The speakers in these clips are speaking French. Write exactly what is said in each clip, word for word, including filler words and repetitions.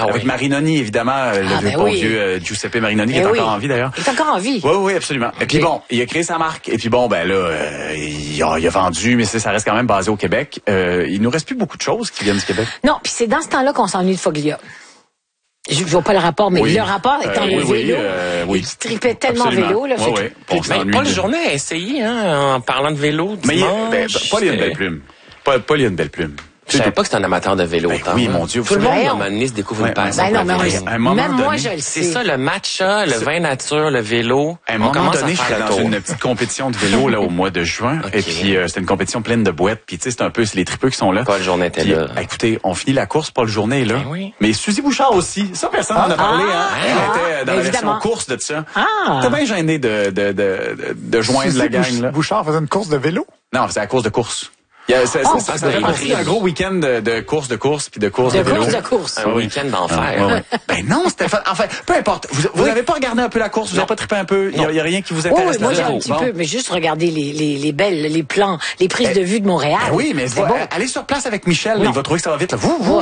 Ah, avec oui. Marinoni, évidemment, le Ah, vieux ben bon oui. vieux euh, Giuseppe Marinoni, qui Eh est oui. encore en vie d'ailleurs. Il est encore en vie. Oui, oui, absolument. Et puis Ok. bon, il a créé sa marque. Et puis bon, ben là, euh, il, a, il a vendu, mais ça, ça reste quand même basé au Québec. Euh, il nous reste plus beaucoup de choses qui viennent du Québec. Non, puis c'est dans ce temps-là qu'on s'ennuie de Foglia. Je ne vois pas le rapport, mais Oui. le rapport étant Euh, le oui, oui, vélo. euh, oui. Il tripait tellement Absolument. vélo. Là, Ouais, fait ouais. que- On Mais s'ennuie Paul de- Journet a essayé, hein, en parlant de vélo. Mais il, dimanche, ben, Paul, il a une belle c'était- plume. Paul, Paul, il a une belle plume. Je savais pas que c'était un amateur de vélo. Ben autant, oui, hein. mon Dieu. Tout le vous monde, savez- à un moment donné, se découvre Ouais, une passion. Ben non, mais pour le on- vélo. à un moment même moi, donné, je le C'est sais. ça, le matcha, le vin nature, le vélo. À un on moment commence donné, à je faire suis le dans tour. une petite compétition de vélo là au mois de juin. Ok. Et puis, euh, c'était une compétition pleine de boîtes. Puis, tu sais, c'est un peu c'est les tripeux qui sont là. Paul Journet était Puis, là. euh, écoutez, on finit la course, Paul Journet est là. Ben oui. Mais Suzy Bouchard aussi. Ça, personne n'en a parlé. Ah, hein. Elle était dans ben la version évidemment. course de ça. Ah. T'es bien gêné de, de, de, de, de joindre Suzy la gang. Bouch- Là. Bouchard faisait une course de vélo. Non, c'est à cause de course. Il y a, ça, Oh, ça, ça, ça, fait c'est partie d'un horrible. gros week-end de, de course de course puis de course de, De vélo. course de course. Un week-end d'enfer. Ah, ouais, ouais. Ben non, Stéphane. Enfin, peu importe. Vous, vous n'avez pas regardé un peu la course? Vous n'avez pas trippé un peu? Il y, a- il y a rien qui vous Oui, intéresse? oui, moi j'ai là-dedans? un petit Bon. peu, mais juste regarder les, les, les belles, les plans, les prises de vue de Montréal. Ben oui, mais c'est va- beau. allez sur place avec Michel. là, Non. il va trouver que ça va vite. Là. Vous, vous.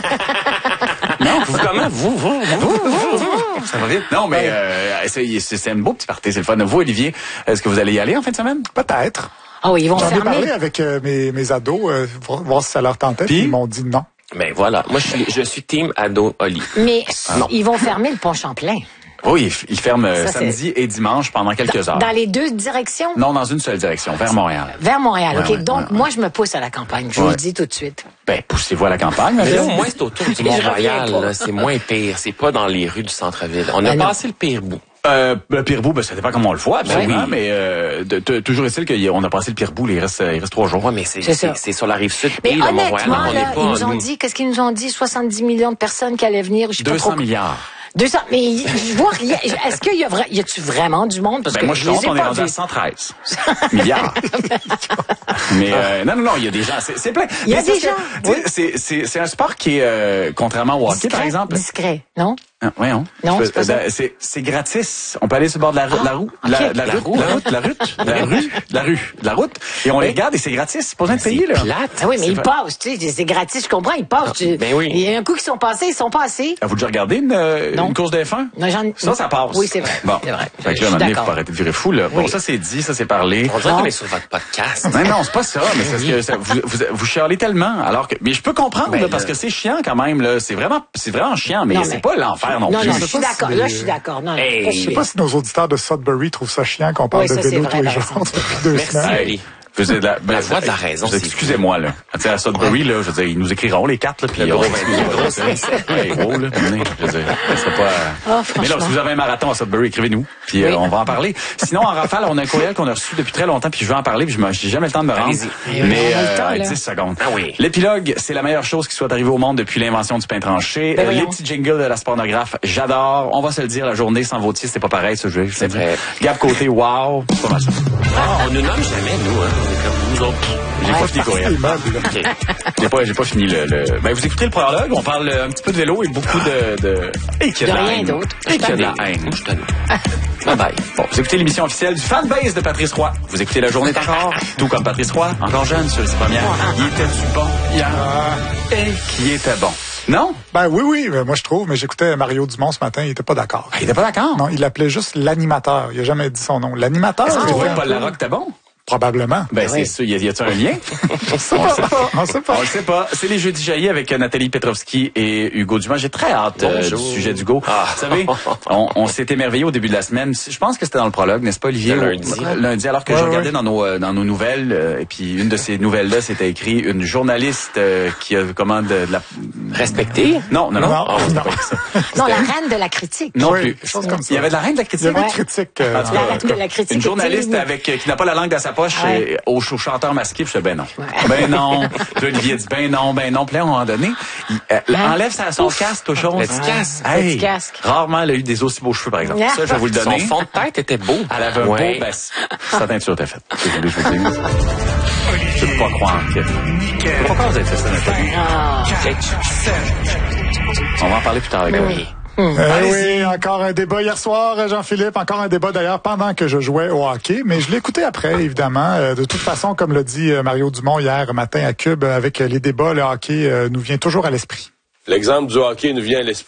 Non, vous comment? Vous, vous, vous. Ça va vite. Non, mais euh, c'est, c'est, c'est un beau petit party. C'est le fun. Vous, Olivier, est-ce que vous allez y aller en fin de semaine? Peut-être. Ah oui, ils vont J'en ai fermer. parlé avec euh, mes, mes ados, euh, voir, voir si ça leur tentait, Puis? puis ils m'ont dit non. Ben voilà. Moi, je suis, je suis team ado Oli. Mais non. ils vont fermer le pont Champlain. Oui, il, f- il ferme euh, Ça, c'est- samedi et dimanche pendant quelques heures. Dans les deux directions? Non, dans une seule direction, vers Montréal. Vers Montréal, Ouais, OK. ouais, Donc, ouais, ouais. moi, je me pousse à la campagne. Je vous Ouais. le dis tout de suite. Ben, poussez-vous à la campagne. Mais là, Marie. au moins, c'est autour du Je reviens Mont-Royal. pas. là. C'est moins pire. C'est pas dans les rues du centre-ville. On a Ben non. passé le pire bout. Euh, le pire bout, ben, ça dépend comment on le voit, absolument, oui. mais euh, de- de- toujours est-il qu'on a passé le pire bout, il reste, il reste trois jours. Ouais, mais c'est, C'est c'est, ça. c'est sur la rive sud Mais et le Mont-Royal. honnêtement, donc on là, n'est pas ils nous ont nous. dit, qu'est-ce qu'ils nous ont dit? soixante-dix millions de personnes qui allaient venir. Je sais pas deux cents trop- milliards. deux cents, mais je vois rien. Est-ce qu'il y a vra... y a-tu vraiment du monde? Parce Ben que moi je les compte, ai on est pas rendu à vus. cent treize milliards. Mais euh, non, non, non, il y a des gens, c'est, c'est plein. Il y a Mais c'est des parce gens, que, tu sais, c'est, c'est, c'est un sport qui est, euh, contrairement au hockey, par Discret, exemple. discret, non? Ah, voyons. Non, Je c'est pas peux- ça. euh, C'est, c'est gratis. On peut aller sur le bord de la, rue- la roue, ok. la, la, La route, roue, la hein? route, la route, la rue, la rue, la route, et on les regarde et c'est gratis. C'est pas besoin de payer là. Plate. Ah oui, mais C'est ils pas- passent, tu sais, c'est gratis, je comprends, ils passent. Tu- ben oui. Il y a un coup qui sont passés, ils sont passés. Avez-vous déjà regardé une, euh, Non. une course de F un? Non, j'en- Ça, ça passe. Oui, c'est vrai. Bon. C'est vrai. Fait que là, Je suis à un moment donné, faut d'accord. pas arrêter de virer fou, là. Bon, Oui. ça, c'est dit, ça, c'est parlé. On dirait Non. qu'on est sur votre podcast. Non, non, c'est pas ça, mais c'est parce que ça, vous, vous, vous chialez tellement, alors que, mais je peux comprendre, Ben, là, parce là. que c'est chiant quand même, là. C'est vraiment, c'est vraiment chiant, mais Non, c'est mais- pas l'enfer non, Non, plus. non, Je je sais suis pas d'accord. si Là, les- je suis d'accord. Non, Hey. pas Je sais chier. pas si nos auditeurs de Sudbury trouvent ça chiant qu'on parle Oui, de ça, c'est vélo vrai, tous les t'as jours raison. depuis deux Merci, semaines. Ali. Je veux dire, la, ben, La voix de la raison, je- c'est Excusez-moi, là. Tu sais, à Sudbury, là, je veux dire, ils nous écriront les quatre, là, puis Le on gros s'excuse, vingt-deux, là, gros tu sais. Ouais, gros, là, venez, je veux dire, ça serait pas, Ah, mais là, franchement. si vous avez un marathon à Sudbury, écrivez-nous, puis euh, Oui. on va en parler. Sinon, en rafale, on a un courriel qu'on a reçu depuis très longtemps, puis je vais en parler, puis je me- j'ai jamais le temps de me rendre. Allez-y. Oui, Mais, on a le temps, euh, là. dix secondes. Ah oui. L'épilogue, c'est la meilleure chose qui soit arrivée au monde depuis l'invention du pain tranché. Ben Euh, les voyons. petits jingles de la spornographe, j'adore. On va se le dire, la journée sans Vautier, c'est pas pareil, ce jeu. C'est vrai. Gab Côté, wow. C'est pas mal ça. Ah, on nous nomme jamais, nous, hein. On est comme vous autres. J'ai pas fini le courriel. Les meubles, là. OK. J'ai pas, j'ai pas fini le, le... Ben, vous écoutez le prologue, on parle euh, un petit peu de vélo et beaucoup de... de... Et qu'il y a De la rien haine. d'autre. Et qu'il y a de la Je haine. suis tanné. Bye bye. Bon, vous écoutez l'émission officielle du fanbase de Patrice Roy. Vous écoutez La Journée encore, tout comme Patrice Roy, encore jeune sur les premières. Il était-tu bon hier? Et qui était bon? Non? Ben oui, oui, ben moi je trouve, mais j'écoutais Mario Dumont ce matin, il était pas d'accord. Ah, il était pas d'accord? Non, il l'appelait juste l'animateur. Il a jamais dit son nom. L'animateur, Est-ce que tu il trouvais était que un Paul peu- Larocque était bon? Probablement. Ben, oui. c'est ça. Y a- y a-t-il un lien? On sait pas. On sait pas. On le sait pas. C'est les Jeudis jaillis avec euh, Nathalie Petrovski et Hugo Dumas. J'ai très hâte euh, du Bonjour. sujet d'Hugo. Ah. Vous savez, on, on s'est émerveillé au début de la semaine. Je pense que c'était dans le prologue, n'est-ce pas, Olivier? Le lundi. Euh, Lundi, alors que Ouais, je ouais. regardais dans nos euh, dans nos nouvelles, euh, et puis une de ces nouvelles-là, c'était écrit une journaliste euh, qui a comment de, de la... Respecté? Non, non, non. Non, Ah, c'était non. pas ça. Non, la reine de la critique. Non Oui, plus. quelque chose comme ça. Il y avait de la reine de la Il y critique. avait Ouais. une critique. euh, En tout La cas, reine de la critique. une journaliste était- avec euh, qui n'a pas la langue dans sa poche Ouais. et au, au chanteur masqué, puis je fais ben non. Ben non. Puis Olivier dit ben non, ben non. Puis là, à un moment donné, il euh, Hein? enlève sa, son casque, aux choses. Le petit casque. Le petit casque. Rarement, elle a eu des aussi beaux cheveux, par exemple. Yeah. Ça, je vais vous le Son donner. fond de tête était beau. Elle avait un Ouais. beau, ben, sa teinture était faite. C'est ce que je vous dis. Je peux pas croire que... Pourquoi vous avez fait ça, Nathalie? Ah. On va en parler plus tard avec Oui. elle. Euh, Allez-y. oui, encore un débat hier soir, Jean-Philippe. Encore un débat d'ailleurs pendant que je jouais au hockey. Mais je l'ai écouté après, évidemment. Euh, de toute façon, comme l'a dit euh, Mario Dumont hier matin à Cube, avec euh, les débats, le hockey euh, nous vient toujours à l'esprit. L'exemple du hockey nous vient à l'esprit.